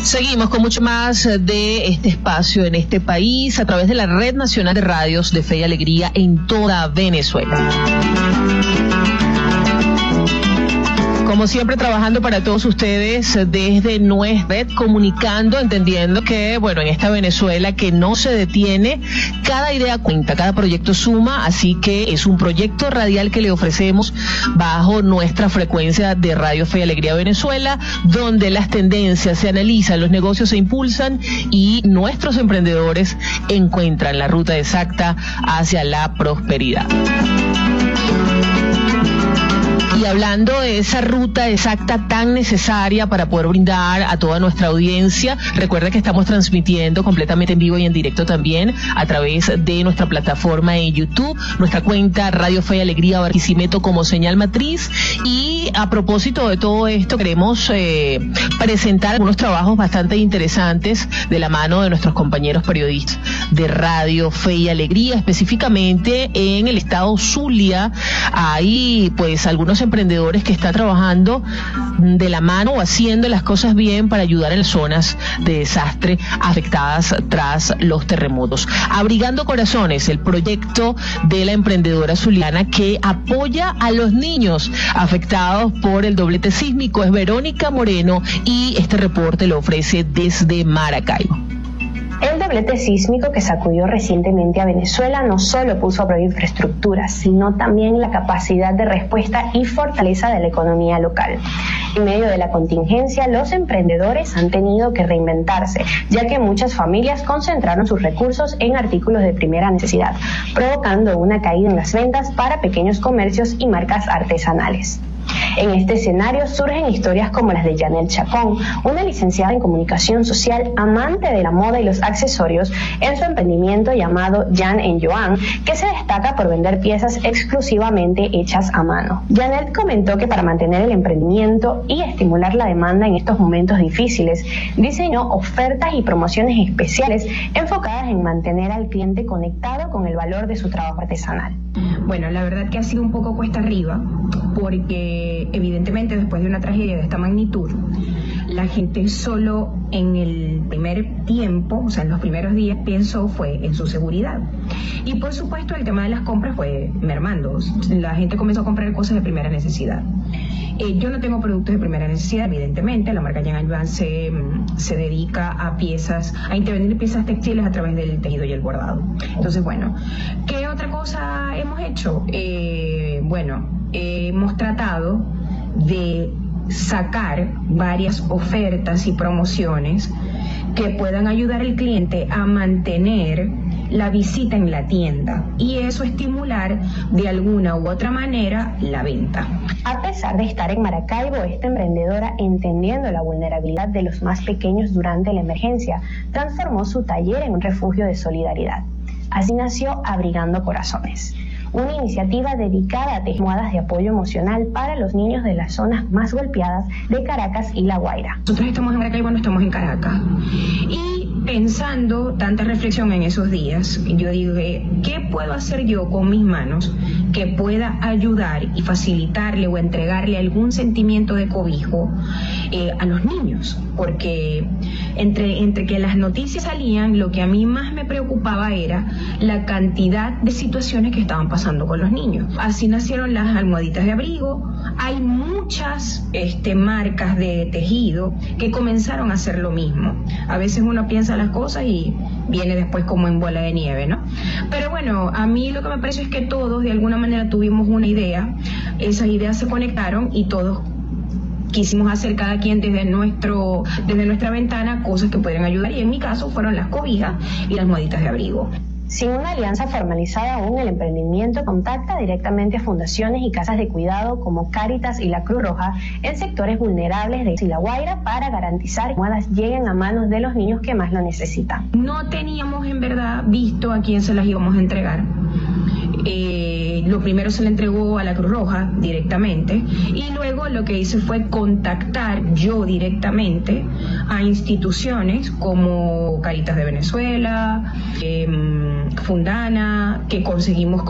Seguimos con mucho más de este espacio en este país a través de la Red Nacional de Radios de Fe y Alegría en toda Venezuela. Como siempre, trabajando para todos ustedes desde nuestra red, comunicando, entendiendo que, bueno, en esta Venezuela que no se detiene, cada idea cuenta, cada proyecto suma, así que es un proyecto radial que le ofrecemos bajo nuestra frecuencia de Radio Fe y Alegría Venezuela, donde las tendencias se analizan, los negocios se impulsan y nuestros emprendedores encuentran la ruta exacta hacia la prosperidad. Y hablando de esa ruta exacta tan necesaria para poder brindar a toda nuestra audiencia, recuerda que estamos transmitiendo completamente en vivo y en directo también a través de nuestra plataforma en YouTube, nuestra cuenta Radio Fe y Alegría Barquisimeto como señal matriz. Y a propósito de todo esto, queremos presentar algunos trabajos bastante interesantes de la mano de nuestros compañeros periodistas de Radio Fe y Alegría, específicamente en el estado Zulia. Hay pues algunos emprendedores que están trabajando de la mano o haciendo las cosas bien para ayudar en las zonas de desastre afectadas tras los terremotos. Abrigando Corazones, el proyecto de la emprendedora zuliana que apoya a los niños afectados por el doblete sísmico, es Verónica Moreno, y este reporte lo ofrece desde Maracaibo. El doblete sísmico que sacudió recientemente a Venezuela no solo puso a prueba infraestructuras, sino también la capacidad de respuesta y fortaleza de la economía local. En medio de la contingencia, los emprendedores han tenido que reinventarse, ya que muchas familias concentraron sus recursos en artículos de primera necesidad, provocando una caída en las ventas para pequeños comercios y marcas artesanales. En este escenario surgen historias como las de Janel Chacón, una licenciada en comunicación social, amante de la moda y los accesorios, en su emprendimiento llamado Jan & Joan, que se destaca por vender piezas exclusivamente hechas a mano. Janel comentó que para mantener el emprendimiento y estimular la demanda en estos momentos difíciles, diseñó ofertas y promociones especiales enfocadas en mantener al cliente conectado con el valor de su trabajo artesanal. Bueno, la verdad que ha sido un poco cuesta arriba, porque evidentemente después de una tragedia de esta magnitud, la gente solo en el primer tiempo, o sea, en los primeros días, pienso fue en su seguridad. Y por supuesto el tema de las compras fue mermando. La gente comenzó a comprar cosas de primera necesidad. Yo no tengo productos de primera necesidad, evidentemente. La marca Jan & Joan se dedica a intervenir piezas textiles a través del tejido y el bordado. Entonces, bueno, ¿qué otra cosa hemos hecho? Hemos tratado de sacar varias ofertas y promociones que puedan ayudar al cliente a mantener la visita en la tienda y eso estimular de alguna u otra manera la venta. A pesar de estar en Maracaibo, esta emprendedora, entendiendo la vulnerabilidad de los más pequeños durante la emergencia, transformó su taller en un refugio de solidaridad. Así nació Abrigando Corazones, una iniciativa dedicada a tejer almohadas de apoyo emocional para los niños de las zonas más golpeadas de Caracas y La Guaira. Nosotros estamos en Maracaibo, no estamos en Caracas. Y pensando tanta reflexión en esos días, yo digo, ¿qué puedo hacer yo con mis manos que pueda ayudar y facilitarle o entregarle algún sentimiento de cobijo a los niños? Porque entre que las noticias salían, lo que a mí más me preocupaba era la cantidad de situaciones que estaban pasando con los niños. Así nacieron las almohaditas de abrigo. Hay muchas marcas de tejido que comenzaron a hacer lo mismo. A veces uno piensa las cosas y viene después como en bola de nieve, ¿no? Pero bueno, a mí lo que me parece es que todos de alguna manera tuvimos una idea, esas ideas se conectaron y todos quisimos hacer cada quien desde nuestra ventana cosas que pudieran ayudar, y en mi caso fueron las cobijas y las almohaditas de abrigo. Sin una alianza formalizada aún, el emprendimiento contacta directamente a fundaciones y casas de cuidado como Cáritas y la Cruz Roja en sectores vulnerables de La Guaira para garantizar que las almohadas lleguen a manos de los niños que más lo necesitan. No teníamos en verdad visto a quién se las íbamos a entregar. Lo primero se le entregó a la Cruz Roja directamente y luego lo que hice fue contactar yo directamente a instituciones como Caritas de Venezuela, Fundana, que conseguimos